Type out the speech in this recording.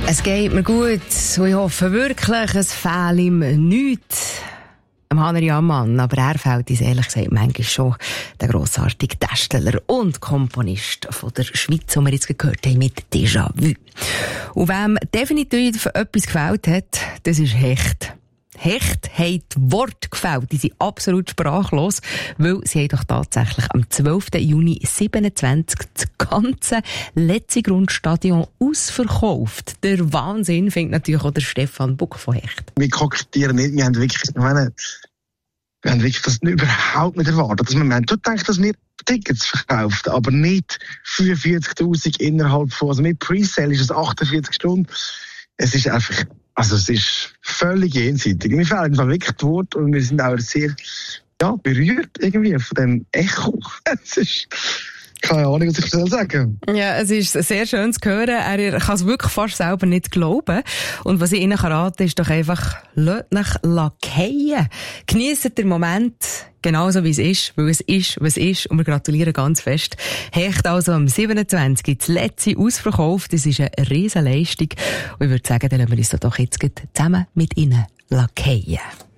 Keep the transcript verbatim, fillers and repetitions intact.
Es geht mir gut und ich hoffe wirklich, es fehlt ihm nichts. Am Hanner Jammann, aber er fehlt uns ehrlich gesagt manchmal schon der grossartige Darsteller und Komponist von der Schweiz, den wir jetzt gehört haben mit Déjà-vu. Und wem definitiv etwas gefällt hat, das ist Hecht. Hecht haben die Worte gefällt, die sind absolut sprachlos, weil sie haben doch tatsächlich am zwölften Juni siebenundzwanzig das ganze Letzigrund-Stadion ausverkauft. Der Wahnsinn findet natürlich auch der Stefan Buck von Hecht. Wir kokettieren nicht, wir haben wirklich, wir haben, wir haben wirklich das überhaupt nicht erwartet. Also wir haben gedacht, dass wir Tickets verkauft, aber nicht fünfundvierzigtausend innerhalb von, also mit Presale ist es achtundvierzig Stunden. Es ist einfach, also es ist völlig jenseitig. Mir fehlen einfach wirklich die Worte und wir sind auch sehr, ja, berührt irgendwie von dem Echo. Es ist, keine Ahnung, was ich soll sagen. Ja, es ist sehr schön zu hören. Er kann es wirklich fast selber nicht glauben. Und was ich Ihnen raten kann, ist doch einfach, lasst nach lackieren. Genießt den Moment genauso wie es ist, weil es ist, was ist. Und wir gratulieren ganz fest. Hecht also am siebenundzwanzigsten das letzte ausverkauft. Das ist eine riesen Leistung. Und ich würde sagen, dann lassen wir uns doch jetzt zusammen mit Ihnen lackieren.